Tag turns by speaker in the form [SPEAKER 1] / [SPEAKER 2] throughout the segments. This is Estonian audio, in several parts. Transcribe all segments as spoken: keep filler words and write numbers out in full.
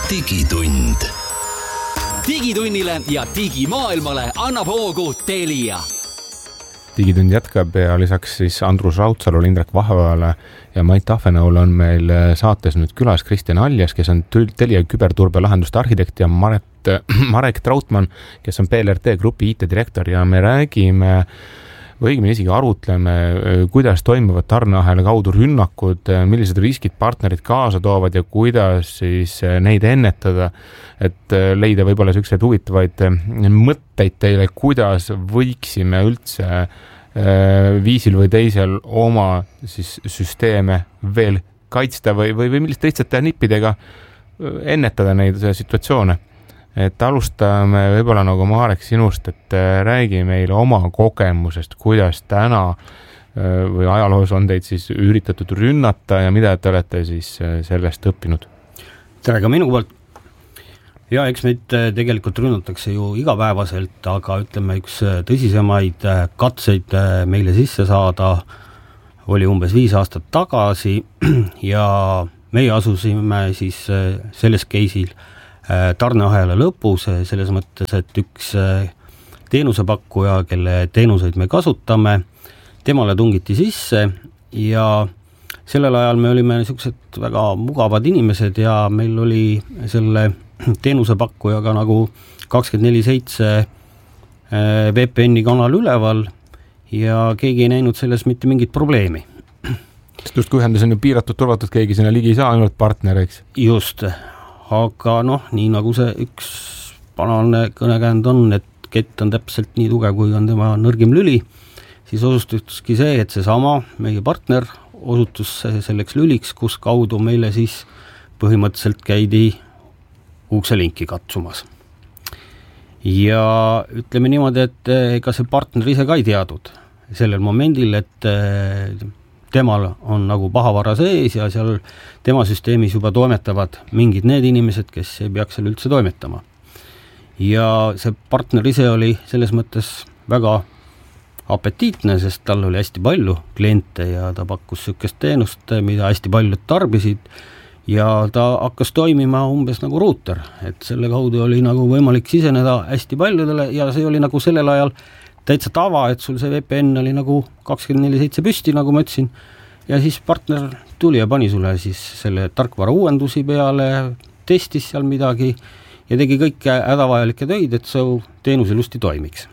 [SPEAKER 1] digitund.
[SPEAKER 2] Digitunnile ja digimaailmale annab hoogu Telia.
[SPEAKER 3] Digitund jätkab ja lisaks siis Andrus Raudsalul, Indrek Vahepeale ja Mait Tahvenõul on meil saates nüüd külas Kristjan Aljas, kes on Telia küberturbe lahenduste arhitekt ja Maret, Marek Trautmann, kes on P L R T grupi I T-direktor ja me räägime või õigemini isegi arutleme, kuidas toimuvad tarneahela kaudu rünnakud, millised riskid partnerid kaasa toovad ja kuidas siis neid ennetada, et leida võib-olla selliseid huvitavaid mõtteid teile, kuidas võiksime üldse viisil või teisel oma siis süsteeme veel kaitsta või, või, või millist lihtsate nippidega ennetada neid situatsioone. Et alustame võib-olla nagu Marek sinust, et räägi meile oma kogemusest, kuidas täna või ajaloos on teid siis üritatud rünnata ja mida te olete siis sellest õppinud?
[SPEAKER 4] Tere ka minu poolt. Ja eks meid tegelikult rünnatakse ju igapäevaselt, aga ütleme üks tõsisemaid katseid meile sisse saada oli umbes viis aastat tagasi ja meie asusime siis selles keisil tarneahela lõpus, selles mõttes, et üks teenusepakkuja, kelle teenuseid me kasutame, temale tungiti sisse ja sellel ajal me olime niisugused väga mugavad inimesed ja meil oli selle teenusepakkujaga nagu kakskümmend neli seitse V P N-i kanal üleval ja keegi ei näinud selles mitte mingit probleemi.
[SPEAKER 3] Sest just kui ühendus on ju piiratud, turvatud, keegi sinna ligi ei saa, ainult partner, eks?
[SPEAKER 4] Just. Aga noh, nii nagu see üks banaalne kõnekäend on, et kett on täpselt nii tugev, kui on tema nõrgim lüli, siis osutuski see, et see sama meie partner osutus selleks lüliks, kus kaudu meile siis põhimõtteliselt käidi ukselinki katsumas. Ja ütleme niimoodi, et ega see partner ise ka ei teadnud sellel momendil, et temal on nagu pahavara sees ja seal tema süsteemis juba toimetavad mingid need inimesed, kes ei peaks seal üldse toimetama. Ja see partner ise oli selles mõttes väga apetiitne, sest tal oli hästi palju kliente ja ta pakkus sükest teenust, mida hästi paljud tarbisid ja ta hakkas toimima umbes nagu ruuter, et selle kaudu oli nagu võimalik siseneda hästi paljudele ja see oli nagu sellel ajal täitsa tava, et sul see V P N oli nagu kakskümmend neli seitse püsti, nagu ma ütlesin, ja siis partner tuli ja pani sulle siis selle tarkvara uuendusi peale, testis seal midagi ja tegi kõike hädavajalikke töid, et su teenus ilusti toimiks.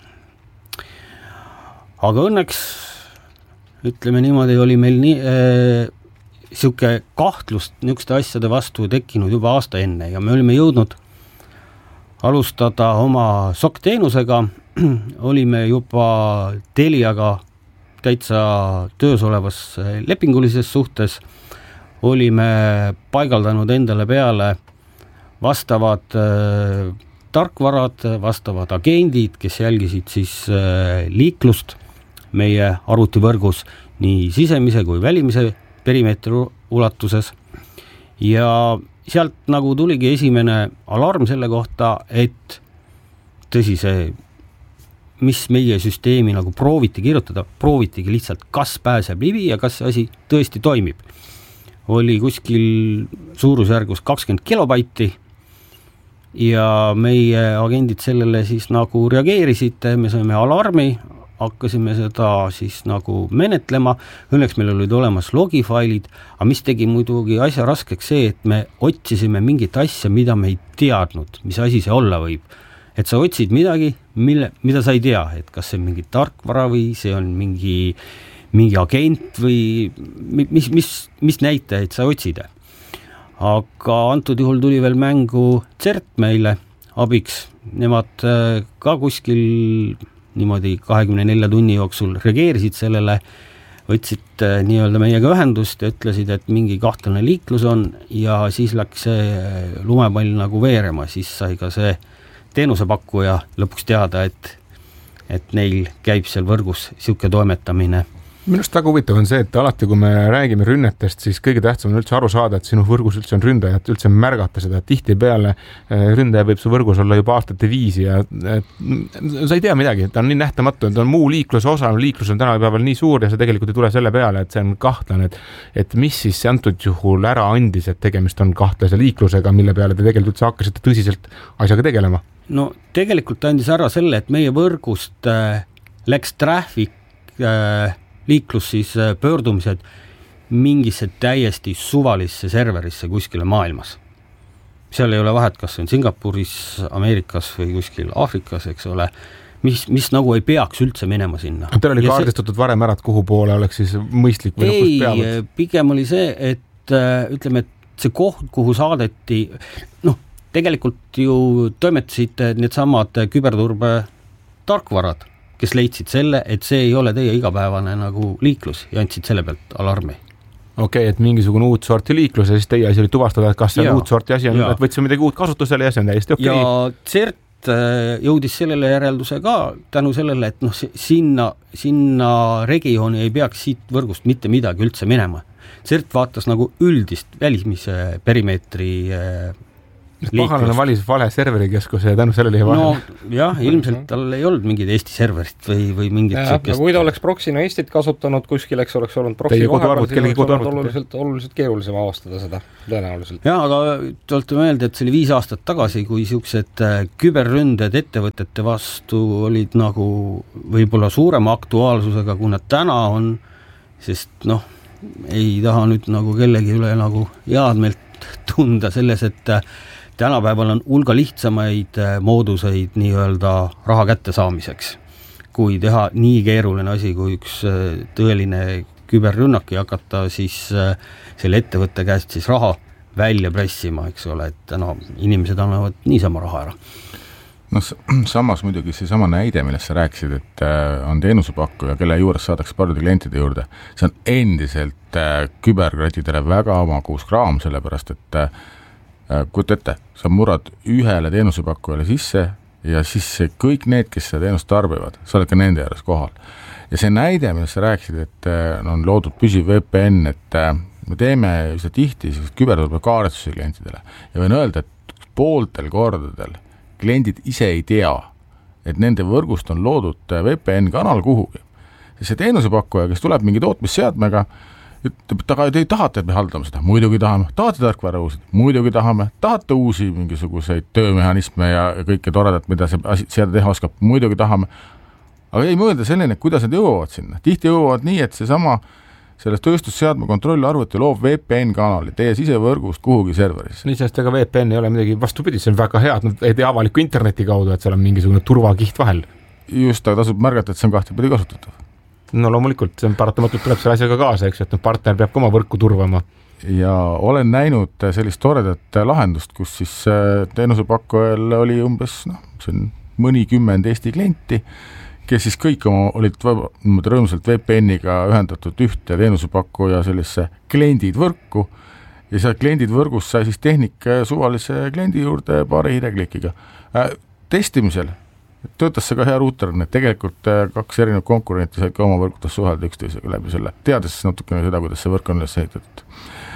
[SPEAKER 4] Aga õnneks, ütleme niimoodi, oli meil nii, äh, siuke kahtlust niisuguste asjade vastu tekkinud juba aasta enne ja me olime jõudnud alustada oma S O C teenusega, olime juba Teliaga täitsa töös olevas lepingulises suhtes, olime paigaldanud endale peale vastavad äh, tarkvarad, vastavad agendid, kes jälgisid siis äh, liiklust meie arvutivõrgus nii sisemise kui välimise perimeetri ulatuses ja sealt nagu tuligi esimene alarm selle kohta, et tõsi see mis meie süsteemi nagu prooviti kirjutada, proovitigi lihtsalt, kas pääseb libi ja kas see asi tõesti toimib. Oli kuskil suurusjärgus kakskümmend kilobaiti ja meie agendid sellele siis nagu reageerisid, me saime alarmi, hakkasime seda siis nagu menetlema, õnneks meil olid olemas logifailid, aga mis tegi muidugi asja raskeks see, et me otsisime mingit asja, mida me ei teadnud, mis asi see olla võib. Et sa otsid midagi, mille, mida sa ei tea, et kas see on mingi tarkvara või see on mingi, mingi agent või mis, mis, mis näitajaid sa otsid. Aga antud juhul tuli veel mängu CERT meile abiks, nemad ka kuskil niimoodi kahekümne nelja tunni jooksul reageerisid sellele, võtsid nii-öelda meiega ühendust ja ütlesid, et mingi kahtlane liiklus on ja siis läks see lumepall nagu veerema, siis sai ka see teenusepakkuja lõpuks teada, et, et neil käib seal võrgus siuke toimetamine
[SPEAKER 3] Minust väga huvitav on see, et alati, kui me räägime rünnetest, siis kõige tähtsam on üldse aru saada, et sinu võrgus üldse on ründajat, üldse märgata seda, et tihti peale ründaja võib su võrgus olla juba aastate viisi ja et, sa ei tea midagi, ta on nii nähtamatu, ta on muu liikluse osa, liiklus on tänapäeval nii suur ja see tegelikult ei tule selle peale, et see on kahtlane, et, et mis siis antud juhul ära andis, et tegemist on kahtlase liiklusega, mille peale te tegelikult üldse hakkasite tõsiselt asjaga tegelema?
[SPEAKER 4] No tegelikult andis ära selle, et meie võrgust äh, läks traffic äh, liiklus siis pöördumised mingisse täiesti suvalisse serverisse kuskile maailmas. Seal ei ole vahet, kas on Singapuris, Ameerikas või kuskil Aafrikas, eks ole, mis, mis nagu ei peaks üldse minema sinna.
[SPEAKER 3] Teil oli kaardistatud see... varem ära, et kuhu poole oleks siis mõistlik või
[SPEAKER 4] ei, noh, pigem oli see, et ütleme, et see koht, kuhu saadeti, noh, tegelikult ju toimetasid need samad küberturbe tarkvarad, kes leidsid selle, et see ei ole teie igapäevane nagu liiklus ja andsid selle pealt alarmi.
[SPEAKER 3] Okei, okay, et mingisugune uut sorti liiklus ja siis teie asi oli tuvastada, et kas see ja, uut sorti asi on, et võtsime midagi uut kasutusele ja see on täiesti okei.
[SPEAKER 4] Okay. Ja C E R T jõudis sellele järelduse ka tänu sellele, et noh, sinna, sinna regiooni ei peaks siit võrgust mitte midagi üldse minema. C E R T vaatas nagu üldist välimise perimeetri
[SPEAKER 3] pahalane valis vale serverikeskuse ja tänu sellele ei vahel.
[SPEAKER 4] No jah, ilmselt tal ei olnud mingid Eesti serverit või, või mingid
[SPEAKER 1] ja, sükest... kui ta oleks proksina Eestit kasutanud kuskil, eks oleks olnud proksi vahepeal, siis oleks olnud oluliselt, oluliselt keerulisem avastada seda tõenäoliselt.
[SPEAKER 4] Ja, aga tulete meelde, et see oli viis aastat tagasi, kui siuksed küberründed ettevõtete vastu olid nagu võib-olla suurema aktuaalsusega, kui nad täna on, sest noh, ei taha nüüd nagu kellegi üle nagu headmelt tunda selles, et tänapäeval on hulga lihtsamaid mooduseid nii-öelda raha kätte saamiseks, kui teha nii keeruline asi, kui üks tõeline küberrünnak ja hakata siis selle ettevõtte käest siis raha välja pressima, eks ole, et no, inimesed annavad niisama raha ära.
[SPEAKER 5] No samas muidugi see sama näide, millest sa rääkisid, et on teenusepakkuja, kelle juures saadakse paljude klientide juurde, see on endiselt küberkratidele väga omakuus kraam, sellepärast et kujuta ette, sa murrad ühele teenusepakkujale sisse ja siis kõik need, kes seda teenust tarbivad, sa oled ka nende juures kohal. Ja see näide, millest sa rääkisid, et on loodud püsiv V P N, et me teeme seda tihti küberturbe kaartusi klientidele ja võin öelda, et pooltel kordadel kliendid ise ei tea, et nende võrgust on loodud V P N-kanal kuhugi. See teenusepakkuja, kes tuleb mingi tootmisseadmega, ütleb, et aga te ei tahate, et me haldame seda, muidugi tahame, tahate tarkvara uusid, muidugi tahame, tahate uusi mingisuguseid töömehhanisme ja kõike toredat, mida see asi, seda teha oskab, muidugi tahame. Aga ei mõelda selline, kuidas nad jõuavad sinna. Tihti jõuavad nii, et see sama selles tööstusseadme kontrolli arvuti loob V P N-kanali teie sisevõrgust kuhugi serverisse.
[SPEAKER 3] Nii sellest ega V P N ei ole midagi vastupidi, see on väga hea, et nad ei tee avaliku interneti kaudu, et seal on mingisugune turvakiht vahel.
[SPEAKER 5] Just, aga tasub märgata, et see on kahtepidi kasutatav.
[SPEAKER 3] No loomulikult, see on paratamatult tuleb selle asjaga kaasa, eks, et partner peab ka oma võrku turvama.
[SPEAKER 5] Ja olen näinud sellist toredat lahendust, kus siis teenusepakkujal oli umbes no, see on mõnikümmend Eesti klienti, kes siis kõik oma olid rõõmsalt V P N-iga ühendatud ühte teenusepakkuja sellisse kliendid võrku ja seal kliendid võrgus sai siis tehnik suvalise kliendi juurde paari hiireklikiga. Testimisel töötas see ka hea ruuter, et tegelikult kaks erinevat konkurenti said ka oma võrkutas suhelda üksteisega läbi selle, teades natukene seda, kuidas see võrk on üles ehitatud.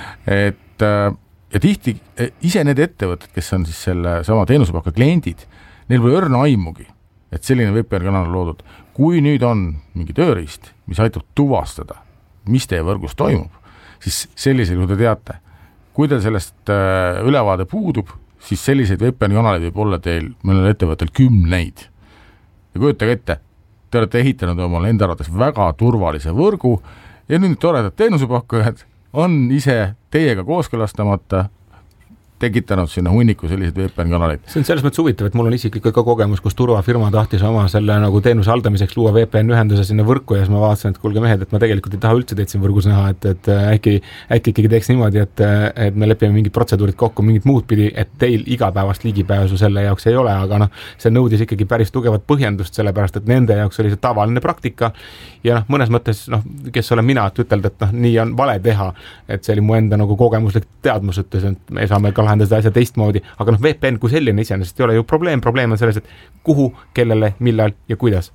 [SPEAKER 5] Et, ja tihti ise need ettevõtted, kes on siis selle sama teenusepakkuja kliendid, neil või õrna aimugi, et selline V P N-kanal on loodud. Kui nüüd on mingi tööriist, mis aitab tuvastada, mis teie võrgus toimub, siis sellisel, kui te teate, kui teil sellest ülevaade puudub, siis selliseid V P N-kanaleid võib olla teil mõnel ettevõttel kümneid. Ja kujutage ette, te olete ehitanud omale enda arvates väga turvalise võrgu ja nüüd toredad teenusepakkujad on ise teiega kooskõlastamata tekitanud sinna hunniku sellised V P N-kanaleid.
[SPEAKER 3] See on selles mõttes huvitav, et mul on isiklikult ka kogemus, kus turvafirma tahtis oma selle nagu teenuse haldamiseks luua V P N-ühenduse sinna võrku ja siis ma vaatasin, et kuulge mehed, et ma tegelikult ei taha üldse teid siin võrgus näha, et, et äkki, äkki ikkagi teeks niimoodi, et, et me lepime mingid protseduurid kokku, mingid muud pidi, et teil igapäevast ligipääsu selle jaoks ei ole, aga noh, see nõudis ikkagi päris tugevat põhjendust, sellepärast, et nende jaoks oli see tavaline praktika ja noh, mõnes mõttes, noh, kes olen mina, et ütelda, et noh, nii on vale teha, et see oli mu enda nagu kogemuslik teadmus, ütles, et me saame ka lahendada asja teistmoodi, aga noh, V P N kui selline iseenesest ei ole ju probleem, probleem on selles, et kuhu, kellele, millal ja kuidas.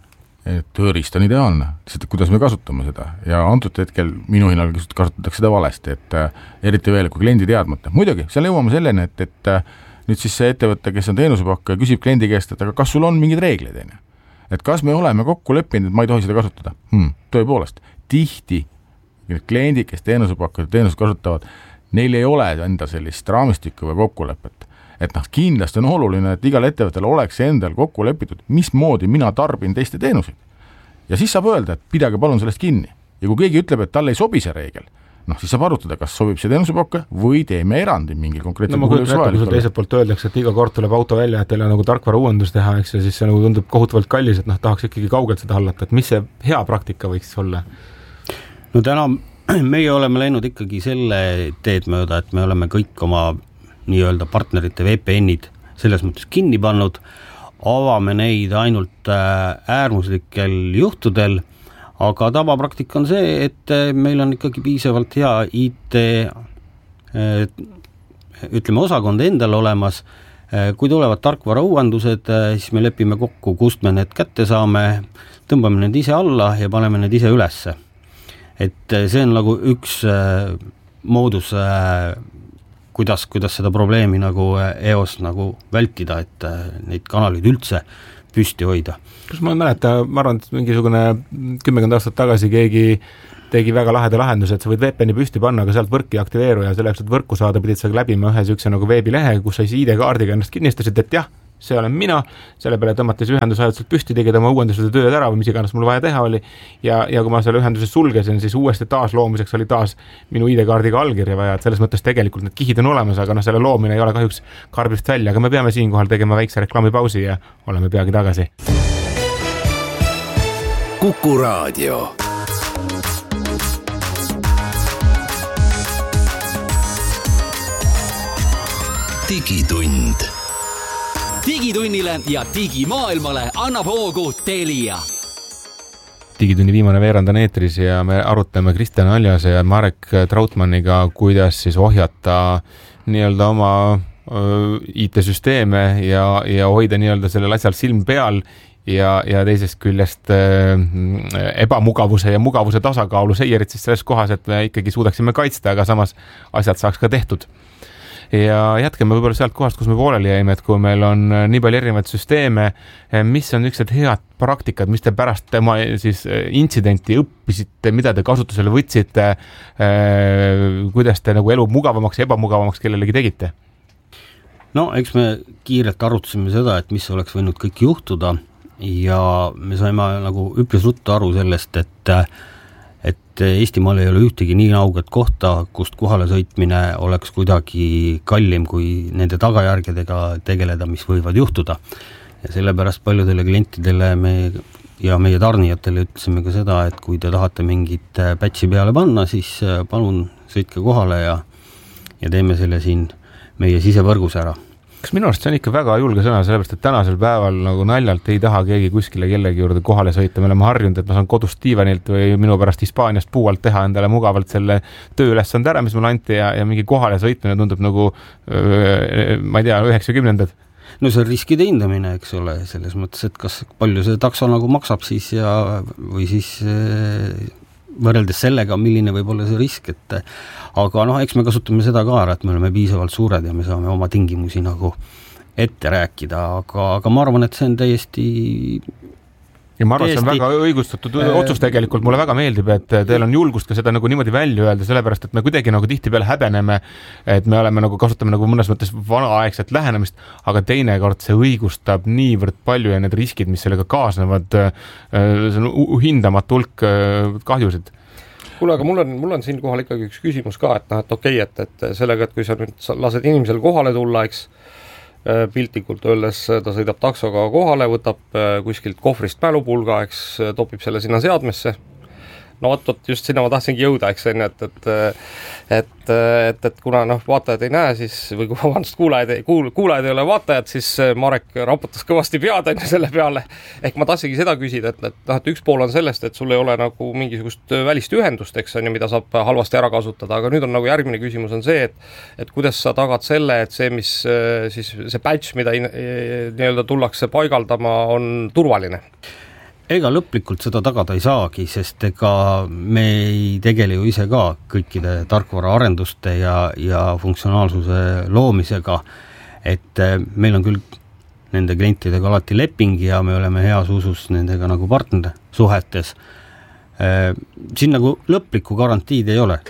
[SPEAKER 5] et tööriist on ideaalne, lihtsalt kuidas me kasutame seda ja antud hetkel minu hinnal kasutatakse seda valesti, et äh, eriti veel, kui kliendi teadmata. Muidugi, seal jõuame selleni, et, et äh, nüüd siis see ettevõte, kes on teenusepakkuja, küsib kliendi käest, et aga kas sul on mingid reeglid, enne? Et kas me oleme kokku leppinud, et ma ei tohi seda kasutada? Hmm, tõepoolest, tihti kliendid, kes teenusepakkuja teenust kasutavad, neil ei ole enda sellist raamistikku või kokkulepet. Et noh, kindlasti on oluline, et igal ettevõttel oleks endal kokku lepitud, mismoodi mina tarbin teiste teenuseid. Ja siis saab öelda, et pidage palun sellest kinni. Ja kui keegi ütleb, et talle ei sobi see reegel, noh, siis saab arutada, kas sobib see teenusepakkuja või teeme erandi mingi konkreetse
[SPEAKER 3] no, puhul. No ma kujutan ette, kui teiselt poolt öeldakse, et iga kord tuleb auto välja, et teil on nagu tarkvara uuendus teha, eks, ja siis see nagu tundub kohutavalt kallis, et noh, tahaks ikkagi kaugelt seda hallata, et mis see hea praktika võiks olla?
[SPEAKER 4] No täna meie oleme läinud ikkagi selle teed mööda, et me oleme kõik oma nii-öelda partnerite V P N-id selles mõttes kinni pannud, avame neid ainult äärmuslikel juhtudel, aga tavapraktika on see, et meil on ikkagi piisavalt hea I T ütleme osakond endal olemas, kui tulevad tarkvara uuendused, siis me lepime kokku, kust me need kätte saame, tõmbame need ise alla ja paneme need ise ülesse. Et see on nagu üks moodus kuidas, kuidas seda probleemi nagu E O S nagu vältida, et neid kanaleid üldse püsti hoida.
[SPEAKER 3] Kas ma ei mäleta, ma arvan, et mingisugune kümmekond aastat tagasi keegi tegi väga laheda lahenduse, et sa võid V P N-i püsti panna, aga sealt võrki aktiveeru ja selleks, et võrku saada, pidid sa läbima ühe sükse nagu veebilehe, kus sa I D-kaardiga ennast kinnistasid, et jah, see olen mina, selle peale tõmmates ühendus ajaliselt püsti, tegid oma uuendused tööd ära või mis iganes mul vaja teha oli ja, ja kui ma selle ühenduse sulgesin, siis uuesti taas loomiseks oli taas minu I D-kaardiga allkirja vaja, et selles mõttes tegelikult need kihid on olemas, aga noh, selle loomine ei ole kahjuks karbist välja, aga me peame siinkohal tegema väikse reklaamipausi ja oleme peagi tagasi.
[SPEAKER 2] Kuku Raadio. Digitund. Digitunnile ja digimaailmale annab hoogu Telia.
[SPEAKER 3] Digitunni viimane veerand on eetris ja me arutame Kristjan Aljase ja Marek Trautmanniga, kuidas siis ohjata nii-öelda oma I T-süsteeme ja, ja hoida nii-öelda sellel asjal silm peal ja, ja teisest küljest äh, ebamugavuse ja mugavuse tasakaalu seirid siis selles kohas, et me ikkagi suudaksime kaitsta, aga samas asjad saaks ka tehtud. Ja jätkame võib-olla sealt kohast, kus me pooleli jäime, et kui meil on nii palju erinevaid süsteeme, mis on üksteid head praktikad, mis te pärast tema siis intsidenti õppisite, mida te kasutusele võtsite, kuidas te nagu elu mugavamaks ja ebamugavamaks kellelegi tegite?
[SPEAKER 4] No eks me kiirelt arutasime seda, et mis oleks võinud kõik juhtuda ja me saime nagu üpris ruttu aru sellest, et et Eestimaal ei ole ühtegi nii auget kohta, kust kohale sõitmine oleks kuidagi kallim kui nende tagajärgedega tegeleda, mis võivad juhtuda. Ja sellepärast paljudele klientidele me ja meie tarnijatele ütlesime ka seda, et kui te tahate mingit patchi peale panna, siis palun sõitke kohale ja, ja teeme selle siin meie sisevõrgus ära.
[SPEAKER 3] Kas minu arust see on ikka väga julge sõna, sellepärast, et tänasel päeval nagu naljalt ei taha keegi kuskile kellegi juurde kohale sõita. Me oleme harjunud, et ma saan kodust Steivenilt või minu pärast Hispaaniast puualt teha endale mugavalt selle tööülesand ära, mis mulle anti ja, ja mingi kohale sõitmine tundub nagu, ma ei tea, üheksakümnendad.
[SPEAKER 4] No see on riskide hindamine, eks ole, selles mõttes, et kas palju see takso nagu maksab siis ja, või siis võrreldes sellega, milline võib olla see risk, et aga noh, eks me kasutame seda ka ära, et me oleme piisavalt suured ja me saame oma tingimusi nagu ette rääkida, aga, aga ma arvan, et see on täiesti
[SPEAKER 3] ja ma arvan, et see on väga õigustatud äh, otsus tegelikult, mulle väga meeldib, et teil on julgust ka seda nagu niimoodi välja öelda, sellepärast, et me kuidagi nagu tihti peale häbeneme, et me oleme nagu, kasutame nagu mõnes mõttes vanaaegset lähenemist, aga teinekord see õigustab niivõrd palju ja need riskid, mis sellega kaasnevad, see on hindamatu hulk kahjusid.
[SPEAKER 1] Kuule, aga mul on, mul on siin kohal ikkagi üks küsimus ka, et, noh, et okei, et, et sellega, et kui sa nüüd lased inimesel kohale tulla, eks, piltlikult öeldes ta sõidab taksoga kohale, võtab kuskilt kohvrist mälupulga, eks, topib selle sinna seadmesse. No vot, vot just sinna ma tahtsingi jõuda, eks, et, et, et, et, et kuna noh, vaatajad ei näe, siis, või kui vabandust, kuulajad, kuul, kuulajad ei ole vaatajad, siis Marek raputas kõvasti pead enne selle peale. Ehk ma tahtsingi seda küsida, et, et, noh, et üks pool on sellest, et sul ei ole nagu mingisugust välist ühendust, eks, on ju, mida saab halvasti ära kasutada, aga nüüd on nagu järgmine küsimus on see, et, et kuidas sa tagad selle, et see, mis siis see patch, mida nii-öelda tullakse paigaldama, on turvaline.
[SPEAKER 4] ega lõplikult seda tagada ei saagi, sest ega me ei tegele ju ise ka kõikide tarkvaraarenduste ja, ja funktsionaalsuse loomisega, et meil on küll nende klientidega alati leping ja me oleme heas usus nendega nagu partner suhetes. Siin nagu lõplikku garantiid ei ole.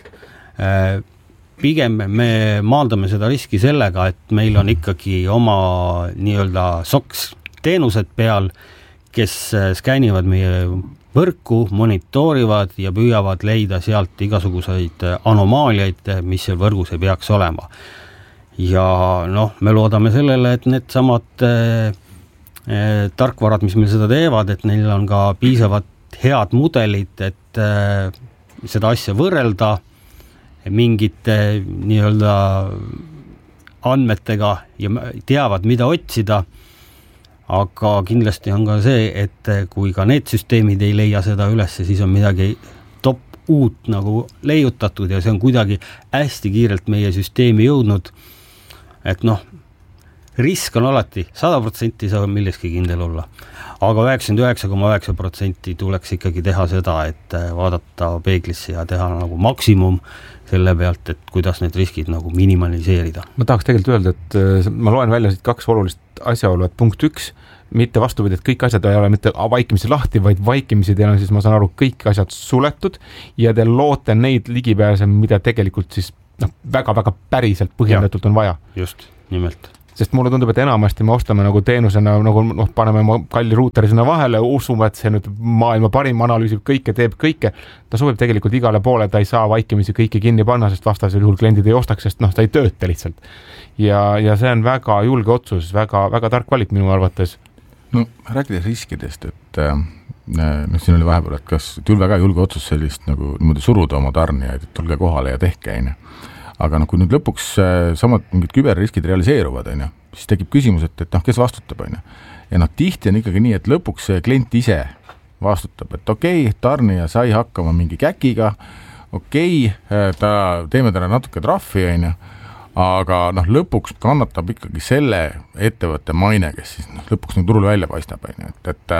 [SPEAKER 4] Pigem me maaldame seda riski sellega, et meil on ikkagi oma nii-öelda soks teenused peal, kes skäänivad meie võrku, monitoorivad ja püüavad leida sealt igasuguseid anomaaliaid, mis seal võrgus ei peaks olema. Ja noh, me loodame sellele, et need samad eh, tarkvarad, mis meil seda teevad, et neil on ka piisavad head mudelid, et eh, seda asja võrrelda mingite nii-öelda andmetega ja teavad, mida otsida. Aga kindlasti on ka see, et kui ka need süsteemid ei leia seda üles, siis on midagi top uut nagu leiutatud ja see on kuidagi hästi kiirelt meie süsteemi jõudnud. Et noh, risk on alati sada protsenti saa milleski kindel olla. Aga üheksakümmend üheksa koma üheksa protsenti tuleks ikkagi teha seda, et vaadata peeglisse ja teha nagu maksimum selle pealt, et kuidas need riskid nagu minimaliseerida.
[SPEAKER 3] Ma tahaks tegelikult öelda, et ma loen välja siit kaks olulist asjaolu, et punkt üks, mitte vastupidi, et kõik asjad ei ole mitte vaikimisi lahti, vaid vaikimisi teil on siis, ma saan aru, kõik asjad suletud ja te loote neid ligipääse, mida tegelikult siis noh, väga-väga päriselt põhjendatult on vaja.
[SPEAKER 4] Just, nimelt.
[SPEAKER 3] Sest mulle tundub, et enamasti me ostame nagu teenusena, nagu noh, paneme kalli ruuteri sinna vahele, usume, et see nüüd maailma parim analüüsib kõike, teeb kõike. Ta sobib tegelikult igale poole, ta ei saa vaikimisi kõike kinni panna, sest vastasel juhul kliendid ei ostaks, sest noh, ta ei tööta lihtsalt. Ja, ja see on väga julge otsus, väga, väga tark valik minu arvates.
[SPEAKER 5] No rääkides riskidest, et äh, no, siin oli vahepeal, et kas tül väga julge otsus sellist nagu niimoodi suruda oma tarnijaid, et tulge kohale ja tehke, aine. Aga no, kui nüüd lõpuks samad mingid küberriskid realiseeruvad, on, siis tekib küsimus, et, et noh, kes vastutab, on. Ja noh, tihti on ikkagi nii, et lõpuks klient ise vastutab, et okei, okay, tarnija sai hakkama mingi käkiga, okei, okay, ta, teeme täna natuke trahvi, on, aga noh, lõpuks kannatab ikkagi selle ettevõtte maine, kes siis noh, lõpuks nagu turul välja paistab, on, et, et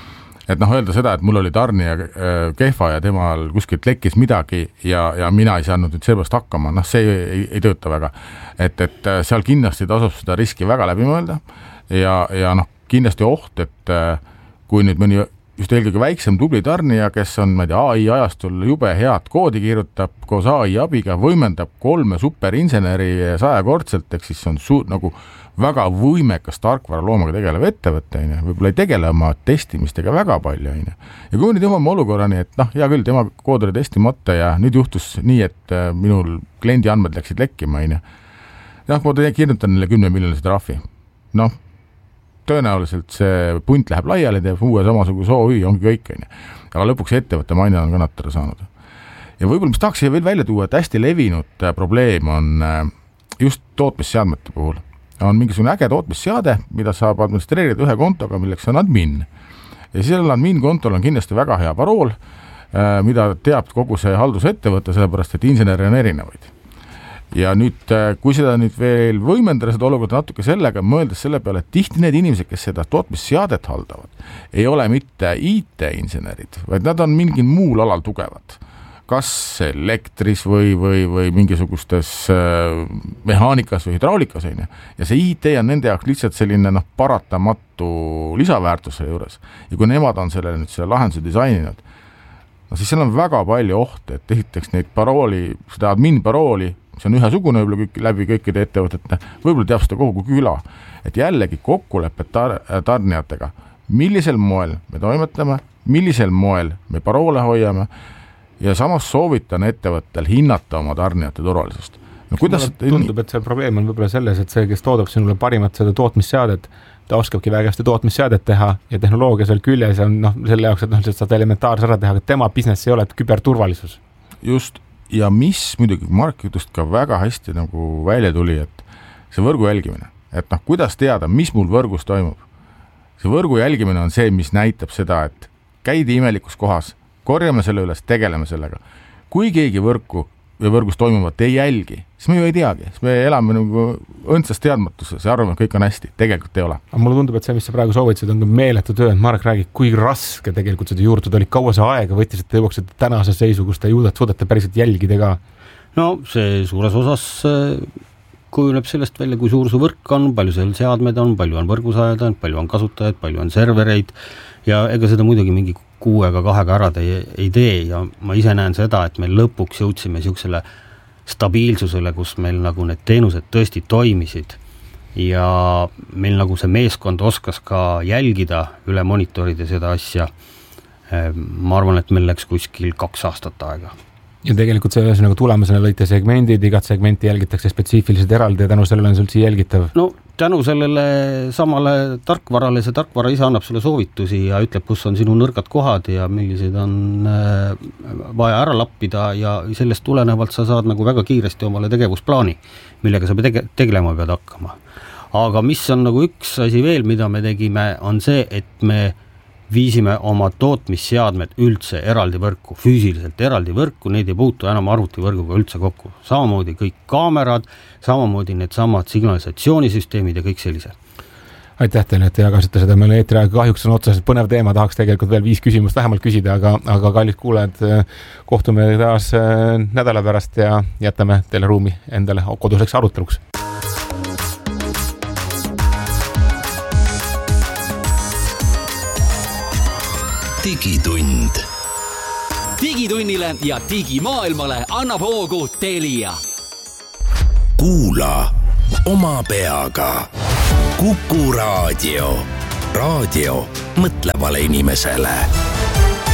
[SPEAKER 5] et noh, öelda seda, et mul oli tarnija kehva ja temal kuskilt lekkis midagi ja, ja mina ei saanud nüüd sellepärast hakkama, noh, see ei, ei, ei tööta väga. Et, et seal kindlasti tasub seda riski väga läbi mõelda ja, ja noh, kindlasti oht, et kui nüüd mõni just eelkõige väiksem tubli tarnija, kes on, ma ei tea, A I ajastul jube head koodi kirjutab, koos A I abiga võimendab kolme superinseneri sajakordselt, ehk siis on suur, nagu väga võimekas tarkvara loomaga tegelev ettevõtte, võib-olla ei tegele oma testimistega väga palju. Ja kui nüüd jõuame olukorrani, et noh, hea küll, tema kood oli testimata ja nüüd juhtus nii, et minul kliendi andmed läksid lekkima. Ja ma kirjutan neile kümne miljonilise trahvi. Noh, tõenäoliselt see punt läheb laiali, teeb uue samasuguse O Ü, ongi kõik. Aga lõpuks ettevõtte maine on kannatada saanud. Ja võib-olla mis tahaks veel välja tuua, et hästi levinud probleem on just tootmisseadmete puhul. On mingisugune äge tootmisseade, mida saab administreerida ühe kontoga, milleks on admin. Ja sellel admin kontol on kindlasti väga hea parool, mida teab kogu see haldusettevõte, sellepärast, et inseneri on erinevaid. Ja nüüd, kui seda nüüd veel võimendada seda olukorda natuke sellega, mõeldes selle peale, et tihti need inimesed, kes seda tootmisseadet haldavad, ei ole mitte I T-insenerid, vaid nad on mingil muul alal tugevad. Kas elektris või, või, või mingisugustes äh, mehaanikas või hydraulikas. Ja see I T on nende jaoks lihtsalt selline noh, paratamatu lisaväärtuse juures. Ja kui nemad on selle, nüüd selle lahenduse disaininud, no siis seal on väga palju ohte, et esiteks neid parooli, seda admin parooli, see on ühesugune kõik, läbi kõikide ettevõtete, võib-olla teab seda kogu küla. Et jällegi kokkulepped tar tarnijatega, millisel moel me toimetame, millisel moel me paroole hoiame, ja samas soovitan ettevõttel hinnata oma tarnijate turvalisust. No, kuidas
[SPEAKER 3] tundub, et see probleem on võib-olla selles, et see, kes toodab sinule parimat seda tootmisseadet, ta oskabki väga hästi tootmisseadet teha ja tehnoloogia seal küljes on noh, selle jaoks, et noh, et saad elementaarse ära teha, aga tema business ei ole küberturvalisus.
[SPEAKER 5] Just, ja mis muidugi Mark jutust ka väga hästi nagu välja tuli, et see võrgu jälgimine, et noh, kuidas teada, mis mul võrgus toimub. See võrgu jälgimine on see, mis näitab seda, et käidi imelikus kohas, korjame selle üles, tegeleme sellega. Kui keegi võrku ja võrgus toimuvat ei jälgi, siis me ju ei teagi, siis me elame nagu õndsas teadmatuses ja arvame, et kõik on hästi, tegelikult ei ole.
[SPEAKER 3] Aga mulle tundub, et see, mis sa praegu soovitasid, on ka meeletu töö, et Marek räägib, kui raske tegelikult seda juurduda oli, kaua see aega võttis, et te jõuaksite tänase seisu, kus te jõudate, suudate päriselt jälgida ka?
[SPEAKER 4] No see suures osas kujuneb sellest välja, kui suur su võrk on, palju seal seadmed on, palju on võrgusajad, palju on kasutajaid, palju on servereid ja ega seda muidugi mingi kuuega, kahega ära ei, ei tee ja ma ise näen seda, et me lõpuks jõudsime siuksele stabiilsusele, kus meil nagu need teenused tõesti toimisid ja meil nagu see meeskond oskas ka jälgida üle monitoride seda asja. Ma arvan, et meil läks kuskil kaks aastat aega.
[SPEAKER 3] Ja tegelikult see ühesõnaga tulemusena lõite segmendid, igat segmenti jälgitakse spetsiifiliselt eraldi ja tänu sellele on see üldse jälgitav?
[SPEAKER 4] No tänu sellele samale tarkvarale, see tarkvara ise annab sulle soovitusi ja ütleb, kus on sinu nõrgad kohad ja millised on vaja ära lappida ja sellest tulenevalt sa saad nagu väga kiiresti omale tegevusplaani, millega sa tege- tegelema pead hakkama. Aga mis on nagu üks asi veel, mida me tegime, on see, et me viisime oma tootmisseadmed üldse eraldi võrku, füüsiliselt eraldi võrku, neid ei puutu enam arvutivõrguga üldse kokku. Samamoodi kõik kaamerad, samamoodi need samad signalisatsioonisüsteemid ja kõik sellise.
[SPEAKER 3] Aitäh teile, et te jagasite seda. Meil eetri aega kahjuks on otseselt põnev teema, tahaks tegelikult veel viis küsimust vähemalt küsida, aga, aga kallid kuulajad, kohtume taas nädala pärast ja jätame teile ruumi endale koduseks aruteluks.
[SPEAKER 2] Digitund. Digitunnile ja digimaailmale annab hoogu Telia. Kuula oma peaga. Kuku Raadio. Raadio mõtlevale inimesele.